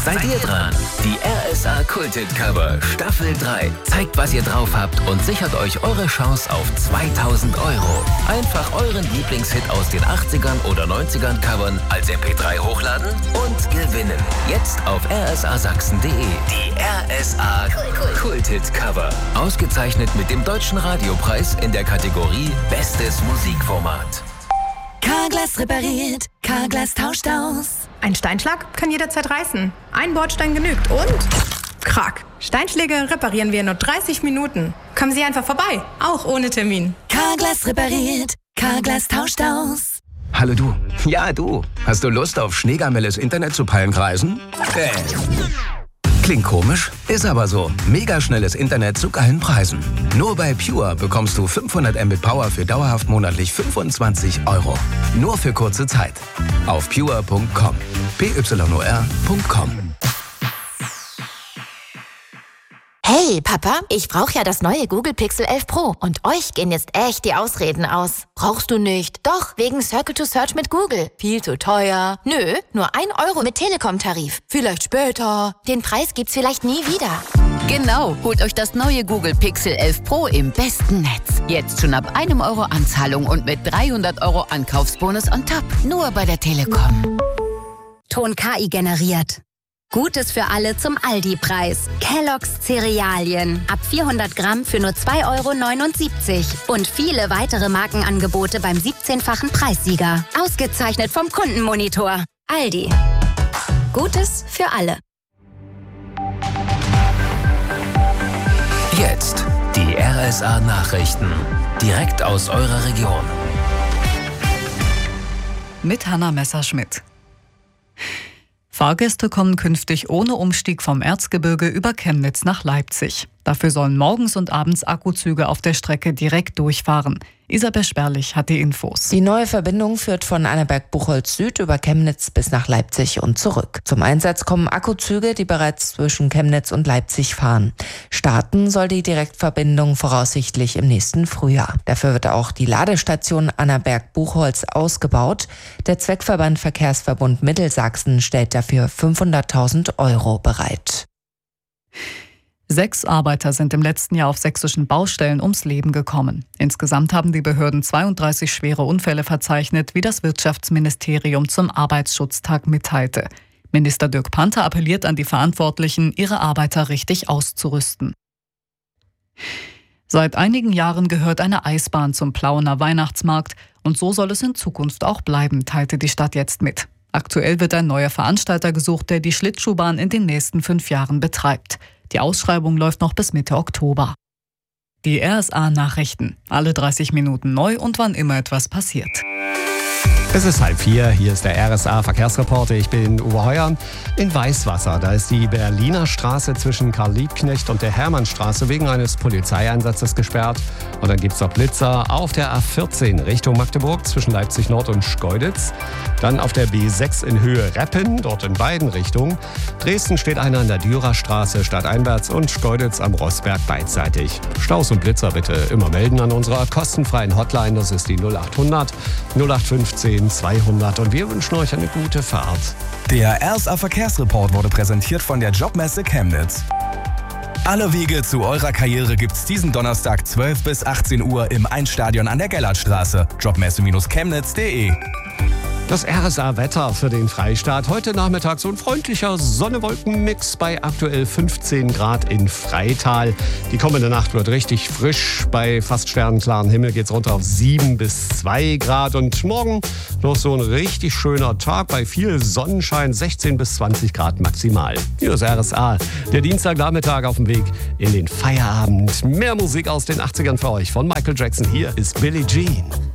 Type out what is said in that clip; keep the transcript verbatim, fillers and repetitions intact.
seid ihr dran. Die R S A Kulthit Cover Staffel drei zeigt, was ihr drauf habt und sichert euch eure Chance auf zweitausend Euro. Einfach euren Lieblingshit aus den achtzigern oder neunzigern covern, als M P drei hochladen und gewinnen. Jetzt auf r s a sachsen punkt d e. Die R S A Kulthit Cover. Ausgezeichnet mit dem Deutschen Radiopreis in der Kategorie Bestes Musikformat. Carglass repariert, Carglass tauscht aus. Ein Steinschlag kann jederzeit reißen. Ein Bordstein genügt und... Krack. Steinschläge reparieren wir in nur dreißig Minuten. Kommen Sie einfach vorbei, auch ohne Termin. Carglass repariert, Carglass tauscht aus. Hallo du. Ja, du. Hast du Lust auf schneegamelles Internet zu Palmkreisen? Äh. Klingt komisch, ist aber so. Mega schnelles Internet zu geilen Preisen. Nur bei Pure bekommst du fünfhundert Mbit Power für dauerhaft monatlich fünfundzwanzig Euro. Nur für kurze Zeit. Auf pure punkt com. P Y O R punkt com. Hey, Papa, ich brauche ja das neue Google Pixel elf Pro und euch gehen jetzt echt die Ausreden aus. Brauchst du nicht? Doch, wegen Circle to Search mit Google. Viel zu teuer. Nö, nur ein Euro mit Telekom-Tarif. Vielleicht später. Den Preis gibt's vielleicht nie wieder. Genau, holt euch das neue Google Pixel elf Pro im besten Netz. Jetzt schon ab einem Euro Anzahlung und mit dreihundert Euro Ankaufsbonus on top. Nur bei der Telekom. Ton K I generiert. Gutes für alle zum Aldi-Preis. Kellogg's Cerealien. Ab vierhundert Gramm für nur zwei Euro neunundsiebzig. Und viele weitere Markenangebote beim siebzehnfachen Preissieger. Ausgezeichnet vom Kundenmonitor. Aldi. Gutes für alle. Jetzt die R S A Nachrichten. Direkt aus eurer Region. Mit Hanna Messerschmidt. Fahrgäste kommen künftig ohne Umstieg vom Erzgebirge über Chemnitz nach Leipzig. Dafür sollen morgens und abends Akkuzüge auf der Strecke direkt durchfahren. Isabel Sperlich hat die Infos. Die neue Verbindung führt von Annaberg-Buchholz Süd über Chemnitz bis nach Leipzig und zurück. Zum Einsatz kommen Akkuzüge, die bereits zwischen Chemnitz und Leipzig fahren. Starten soll die Direktverbindung voraussichtlich im nächsten Frühjahr. Dafür wird auch die Ladestation Annaberg-Buchholz ausgebaut. Der Zweckverband Verkehrsverbund Mittelsachsen stellt dafür fünfhunderttausend Euro bereit. Sechs Arbeiter sind im letzten Jahr auf sächsischen Baustellen ums Leben gekommen. Insgesamt haben die Behörden zweiunddreißig schwere Unfälle verzeichnet, wie das Wirtschaftsministerium zum Arbeitsschutztag mitteilte. Minister Dirk Panther appelliert an die Verantwortlichen, ihre Arbeiter richtig auszurüsten. Seit einigen Jahren gehört eine Eisbahn zum Plauener Weihnachtsmarkt und so soll es in Zukunft auch bleiben, teilte die Stadt jetzt mit. Aktuell wird ein neuer Veranstalter gesucht, der die Schlittschuhbahn in den nächsten fünf Jahren betreibt. Die Ausschreibung läuft noch bis Mitte Oktober. Die R S A-Nachrichten. Alle dreißig Minuten neu und wann immer etwas passiert. Es ist halb vier, hier ist der R S A-Verkehrsreporter, ich bin Uwe Heuer. In Weißwasser, da ist die Berliner Straße zwischen Karl-Liebknecht und der Hermannstraße wegen eines Polizeieinsatzes gesperrt. Und dann gibt es noch Blitzer auf der A vierzehn Richtung Magdeburg zwischen Leipzig Nord und Schkeuditz. Dann auf der B sechs in Höhe Reppen, dort in beiden Richtungen. Dresden steht einer an der Dürerstraße stadteinwärts und Schkeuditz am Rossberg beidseitig. Staus und Blitzer bitte immer melden an unserer kostenfreien Hotline, das ist die null acht hundert null acht fünfzehn zweihundert und wir wünschen euch eine gute Fahrt. Der R S A-Verkehrsreport wurde präsentiert von der Jobmesse Chemnitz. Alle Wege zu eurer Karriere gibt's diesen Donnerstag zwölf bis achtzehn Uhr im Einstadion an der Gellertstraße. Jobmesse Chemnitz punkt de. Das R S A-Wetter für den Freistaat. Heute Nachmittag so ein freundlicher Sonne-Wolken-Mix bei aktuell fünfzehn Grad in Freital. Die kommende Nacht wird richtig frisch. Bei fast sternenklaren Himmel geht's runter auf sieben bis zwei Grad. Und morgen noch so ein richtig schöner Tag bei viel Sonnenschein. sechzehn bis zwanzig Grad maximal. Hier ist R S A. Der Dienstagnachmittag auf dem Weg in den Feierabend. Mehr Musik aus den achtzigern für euch von Michael Jackson. Hier ist Billie Jean.